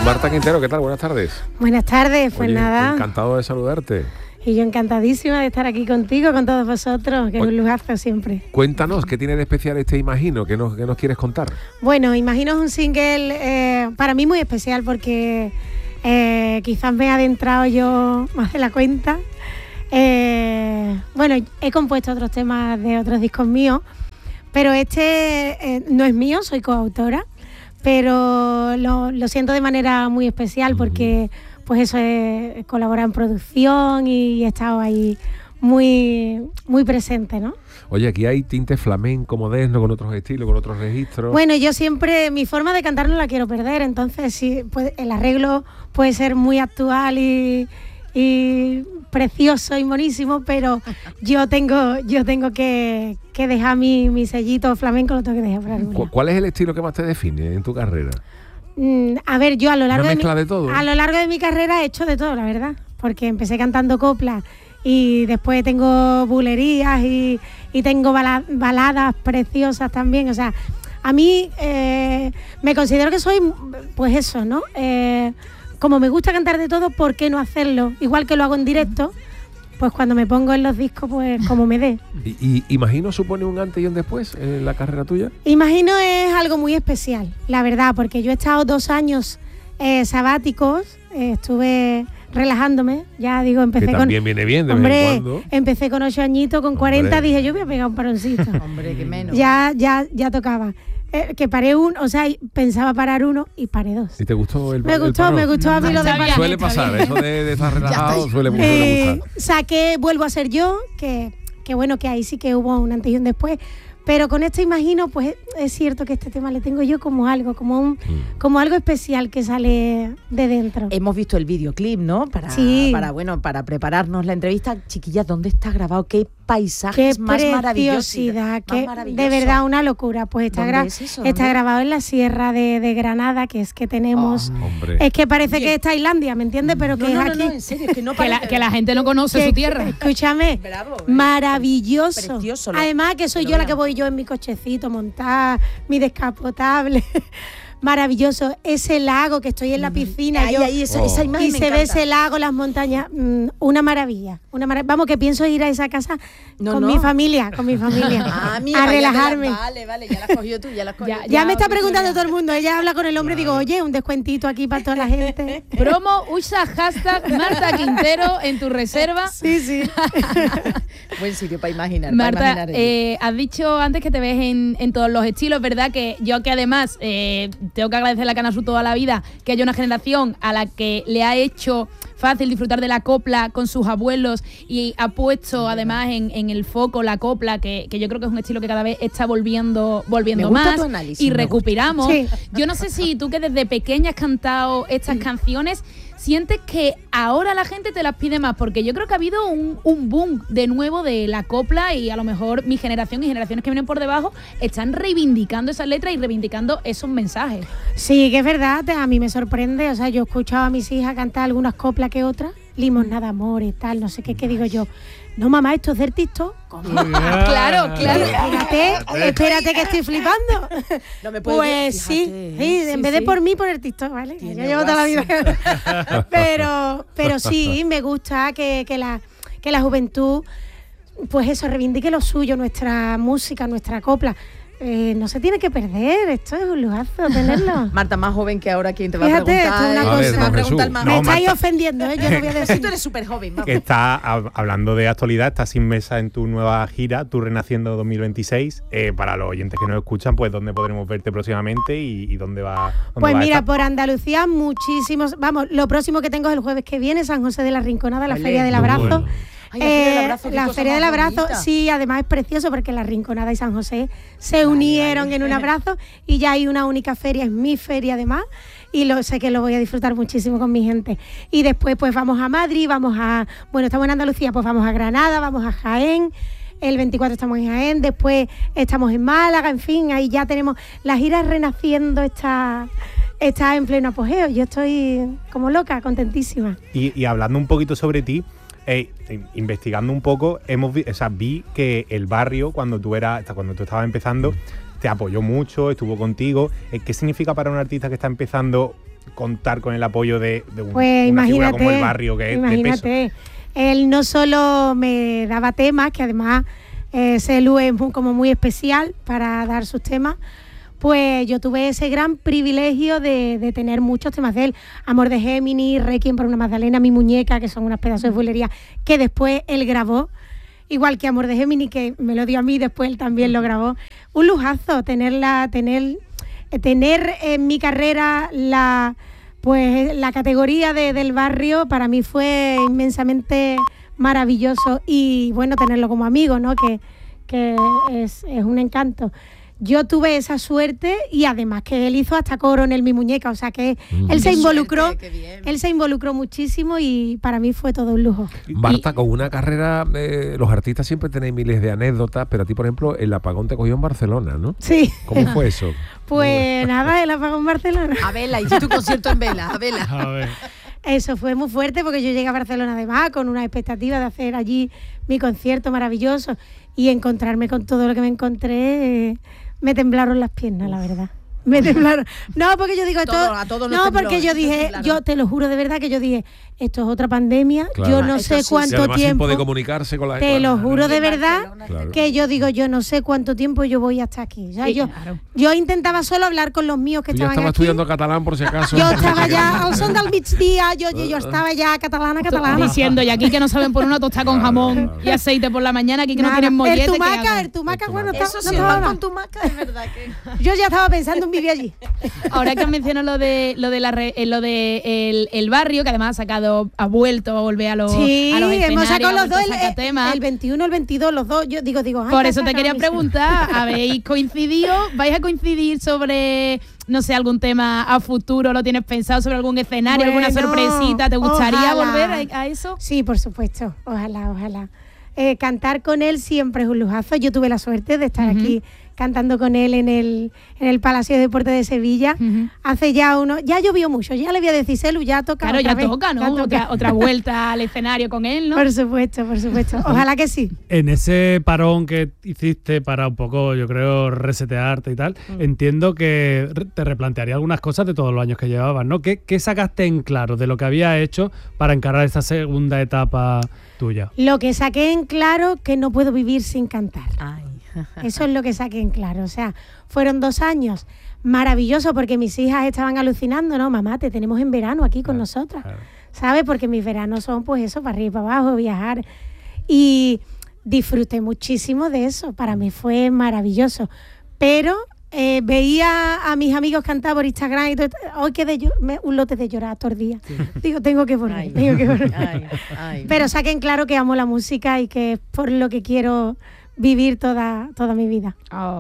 Marta Quintero, ¿qué tal? Buenas tardes. Buenas tardes, pues Oye, nada. Encantado de saludarte. Y yo encantadísima de estar aquí contigo, con todos vosotros, que es un lujazo siempre. Cuéntanos, ¿qué tiene de especial este Imagino? ¿Qué nos quieres contar? Bueno, Imagino es un single para mí muy especial porque quizás me he adentrado yo más de la cuenta. Bueno, he compuesto otros temas de otros discos míos, pero este no es mío, soy coautora, pero lo siento de manera muy especial porque pues eso, he colaborado en producción y he estado ahí muy, muy presente, ¿no? Oye, aquí hay tinte flamenco, moderno, con otros estilos, con otros registros. Bueno, yo siempre, mi forma de cantar no la quiero perder, entonces sí, pues, el arreglo puede ser muy actual y precioso y monísimo, pero yo tengo que dejar mi sellito flamenco, lo tengo que dejar por algún lado. ¿Cuál es el estilo que más te define en tu carrera? A ver, yo a lo largo a lo largo de mi carrera he hecho de todo, la verdad, porque empecé cantando coplas y después tengo bulerías y tengo baladas preciosas también, o sea, a mí me considero que soy, pues eso, ¿no? Como me gusta cantar de todo, ¿por qué no hacerlo? Igual que lo hago en directo, pues cuando me pongo en los discos, pues como me dé. ¿Y Imagino supone un antes y un después en la carrera tuya? Imagino es algo muy especial, la verdad, porque yo he estado 2 años sabáticos, estuve relajándome, ya digo, empecé que también viene bien de vez en cuando. Empecé con 8 añitos, con 40 dije, yo voy a pegar un paroncito. Hombre, que menos. Ya tocaba. Que paré o sea, pensaba parar 1 y paré 2. ¿Y te gustó el Me gustó a mí lo de parar. Suele pasar, eso de estar relajado suele gustar. Saqué Vuelvo a ser yo, que bueno, que ahí sí que hubo un antes y un después. Pero con esto Imagino, pues es cierto que este tema le tengo yo como algo, como algo especial que sale de dentro. Hemos visto el videoclip, ¿no? Para prepararnos la entrevista. Chiquillas, ¿dónde está grabado? ¿Qué paisajes más maravillosos? Qué de verdad una locura. Pues está grabado en la sierra de Granada, que es que tenemos. Es que parece que es Tailandia, ¿me entiendes? Pero que es aquí. No, en serio, es que no que la gente no conoce su tierra. Escúchame, bravo, maravilloso. Precioso, Además que soy yo la que voy yo en mi cochecito montada, mi descapotable. Maravilloso, ese lago que estoy en la piscina esa imagen y me se encanta. ve ese lago, las montañas, una maravilla. Vamos, que pienso ir a esa casa con mi familia a relajarme. Vale, ya la has cogido tú, Ya me está preguntando todo el mundo, ella habla con el hombre y digo, oye, un descuentito aquí para toda la gente. Promo, usa hashtag Marta Quintero en tu reserva. Sí. Buen sitio para imaginar. Marta, has dicho antes que te ves en todos los estilos, ¿verdad? Que yo que además tengo que agradecerle a Canal Sur toda la vida que haya una generación a la que le ha hecho fácil disfrutar de la copla con sus abuelos y ha puesto además en el foco la copla, que yo creo que es un estilo que cada vez está volviendo más y recuperamos. Sí. Yo no sé si tú, que desde pequeña has cantado estas canciones, sientes que ahora la gente te las pide más, porque yo creo que ha habido un boom de nuevo de la copla y a lo mejor mi generación y generaciones que vienen por debajo están reivindicando esas letras y reivindicando esos mensajes. Sí, que es verdad, a mí me sorprende, o sea, yo he escuchado a mis hijas cantar algunas coplas que otras, Limosna de amor y tal, no sé qué digo yo. No, mamá, esto es del TikTok. Claro. Espérate que estoy flipando. No me puedo pues sí, en vez de por mí, por el TikTok, ¿vale? Yo llevo toda la vida. pero sí, me gusta que la juventud, pues eso, reivindique lo suyo, nuestra música, nuestra copla. No se tiene que perder, esto es un lujazo tenerlo. Marta, más joven que ahora, ¿quién te va a Fíjate, preguntar? Me estáis ofendiendo, yo no voy a decir. Tú eres súper joven, vamos. Que está hablando de actualidad, estás sin mesa en tu nueva gira, Tu Renaciendo 2026. Para los oyentes que nos escuchan, pues ¿dónde podremos verte próximamente y dónde va? Pues mira, por Andalucía muchísimos. Vamos, lo próximo que tengo es el jueves que viene, San José de la Rinconada, la Feria del Abrazo. Bueno. La Feria del Abrazo, sí, además es precioso porque la Rinconada y San José se unieron en un abrazo y ya hay una única feria, es mi feria además, y sé que lo voy a disfrutar muchísimo con mi gente. Y después pues vamos a Madrid, estamos en Andalucía, pues vamos a Granada, vamos a Jaén. El 24 estamos en Jaén, después estamos en Málaga, en fin, ahí ya tenemos la gira Renaciendo, está en pleno apogeo. Yo estoy como loca, contentísima. Y hablando un poquito sobre ti, investigando un poco, vi que el barrio, cuando tú estabas empezando, te apoyó mucho, estuvo contigo. ¿Qué significa para un artista que está empezando contar con el apoyo de pues una figura como El Barrio, que imagínate, es de peso? Él no solo me daba temas, que además Selu es como muy especial para dar sus temas, pues yo tuve ese gran privilegio de tener muchos temas de él. Amor de Géminis, Requiem por una Magdalena, Mi Muñeca, que son unas pedazos de bulería que después él grabó. Igual que Amor de Géminis, que me lo dio a mí, después él también lo grabó. Un lujazo tener en mi carrera la categoría del Barrio. Para mí fue inmensamente maravilloso, y bueno, tenerlo como amigo, ¿no? Que es un encanto. Yo tuve esa suerte, y además que él hizo hasta coro en Mi Muñeca, o sea que él se involucró muchísimo, y para mí fue todo un lujo. Marta, con una carrera, los artistas siempre tenéis miles de anécdotas, pero a ti, por ejemplo, el apagón te cogió en Barcelona, ¿no? Sí. ¿Cómo fue eso? Pues nada, el apagón en Barcelona. A Vela, hice tu concierto en Vela, a Vela. A ver. Eso fue muy fuerte, porque yo llegué a Barcelona además con una expectativa de hacer allí mi concierto maravilloso, y encontrarme con todo lo que me encontré, me temblaron las piernas, la verdad. Me temblaron. No, porque yo digo esto. No, porque yo dije, yo te lo juro de verdad que yo dije, esto es otra pandemia. Claro. Yo no sé cuánto tiempo. Sin poder comunicarse con la gente. Te lo juro de verdad que yo digo, yo no sé cuánto tiempo yo voy hasta aquí. O sea, yo intentaba solo hablar con los míos que estaban aquí. Yo estaba estudiando catalán por si acaso. Yo estaba ya, al son del migdia, yo estaba ya catalana. Diciendo, y aquí que no saben poner una tostada con jamón y aceite por la mañana, aquí que no tienen mollete. El tumaca, bueno, eso sí, con tumaca, es verdad que. Yo ya estaba pensando en vivir allí. Ahora que menciono lo de el Barrio, que además ha vuelto a volver a los escenarios. Hemos sacado los dos, el 21, el 22, los dos. Yo digo, por eso te quería preguntar, ¿habéis coincidido? ¿Vais a coincidir sobre, no sé, algún tema a futuro? ¿Lo tienes pensado sobre algún escenario, alguna sorpresita? ¿Te gustaría volver a eso? Sí, por supuesto. Ojalá. Cantar con él siempre es un lujazo. Yo tuve la suerte de estar aquí cantando con él en el Palacio de Deportes de Sevilla. Hace ya llovió mucho, ya le voy a decir, Selu, ya toca. Claro, ya toca, ¿no? Otra vuelta al escenario con él, ¿no? Por supuesto. Ojalá que sí. En ese parón que hiciste para un poco, yo creo, resetearte y tal, entiendo que te replantearía algunas cosas de todos los años que llevabas, ¿no? ¿Qué sacaste en claro de lo que habías hecho para encarar esa segunda etapa tuya? Lo que saqué en claro, que no puedo vivir sin cantar. Ay. Eso es lo que saqué en claro. O sea, fueron 2 años maravillosos, porque mis hijas estaban alucinando, ¿no? Mamá, te tenemos en verano aquí con nosotras, ¿sabes? Porque mis veranos son, pues eso, para arriba y para abajo, viajar. Y disfruté muchísimo de eso. Para mí fue maravilloso. Pero veía a mis amigos cantar por Instagram y todo. Hoy quedé un lote de llorar todo el día. Sí. Digo, tengo que volver. Pero saquen claro que amo la música y que es por lo que quiero vivir toda mi vida.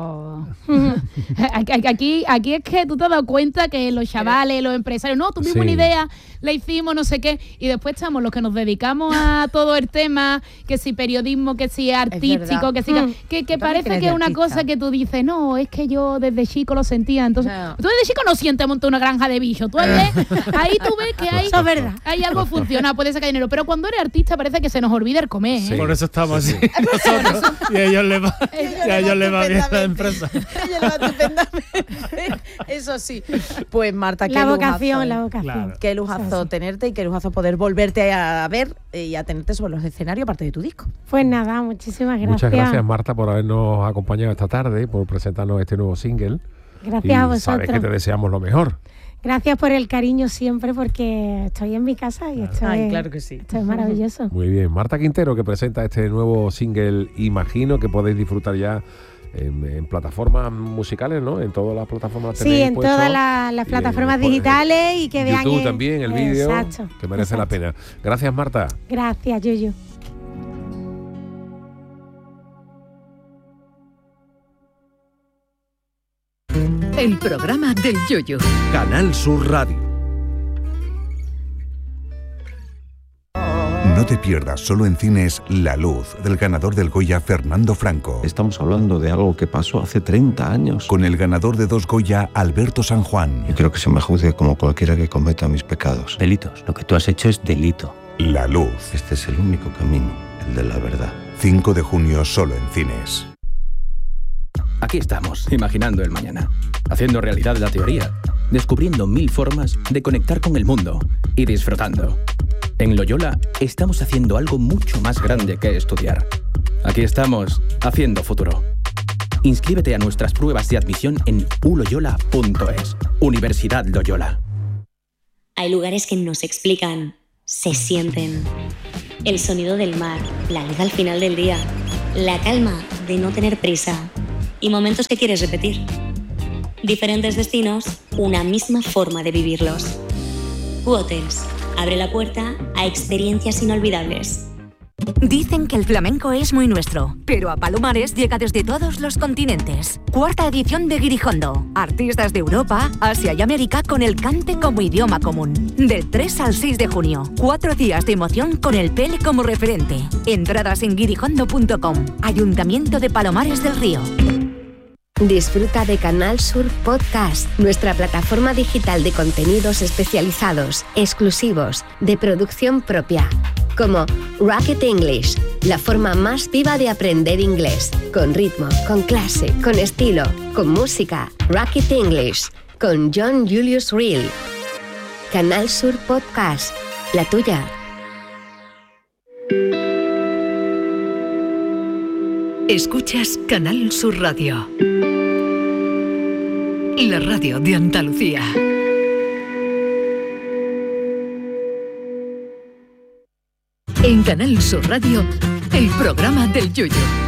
Aquí es que tú te has dado cuenta que los chavales, los empresarios, no, tuvimos una idea, la hicimos, no sé qué, y después estamos los que nos dedicamos a todo el tema, que si periodismo, que si artístico, que si que parece que es una cosa que tú dices, no, es que yo desde chico lo sentía. Entonces, tú desde chico no sientes montar una granja de bichos, tú ahí tú ves que hay, hay algo funciona, puede sacar dinero, pero cuando eres artista parece que se nos olvida el comer. Sí. Por eso estamos así nosotros. Y a ellos les va bien la empresa. Ellos le va estupendamente. Eso sí. Pues Marta, la vocación. Claro. Qué lujazo tenerte, y qué lujazo poder volverte a ver y a tenerte sobre los escenarios, aparte de tu disco. Pues nada, muchísimas gracias. Muchas gracias, Marta, por habernos acompañado esta tarde, por presentarnos este nuevo single. Gracias a vosotros. Sabes que te deseamos lo mejor. Gracias por el cariño siempre, porque estoy en mi casa y claro que sí. Esto es maravilloso. Muy bien. Marta Quintero, que presenta este nuevo single, Imagino, que podéis disfrutar ya en plataformas musicales, ¿no? En todas las plataformas. Sí, en todas las plataformas digitales, y que vean YouTube también, el vídeo, que merece la pena. Gracias, Marta. Gracias, Yuyu. El programa del Yoyo. Canal Sur Radio. No te pierdas solo en cines La Luz, del ganador del Goya Fernando Franco. Estamos hablando de algo que pasó hace 30 años. Con el ganador de 2 Goya, Alberto San Juan. Yo quiero que se me juzgue como cualquiera que cometa mis pecados. Delitos. Lo que tú has hecho es delito. La Luz. Este es el único camino, el de la verdad. 5 de junio solo en cines. Aquí estamos, imaginando el mañana, haciendo realidad la teoría, descubriendo 1000 formas de conectar con el mundo y disfrutando. En Loyola estamos haciendo algo mucho más grande que estudiar. Aquí estamos, haciendo futuro. Inscríbete a nuestras pruebas de admisión en uloyola.es. Universidad Loyola. Hay lugares que no se explican, se sienten. El sonido del mar, la luz al final del día, la calma de no tener prisa y momentos que quieres repetir. Diferentes destinos, una misma forma de vivirlos. U-Hotels abre la puerta a experiencias inolvidables. Dicen que el flamenco es muy nuestro, pero a Palomares llega desde todos los continentes. 4ª edición de Guirijondo. Artistas de Europa, Asia y América con el cante como idioma común. Del 3 al 6 de junio. 4 días de emoción con el Pele como referente. Entradas en guirijondo.com. Ayuntamiento de Palomares del Río. Disfruta de Canal Sur Podcast, nuestra plataforma digital de contenidos especializados, exclusivos, de producción propia. Como Rocket English, la forma más viva de aprender inglés, con ritmo, con clase, con estilo, con música. Rocket English, con John Julius Reel. Canal Sur Podcast, la tuya. Escuchas Canal Sur Radio, la radio de Andalucía. En Canal Sur Radio, el programa del Yoyo.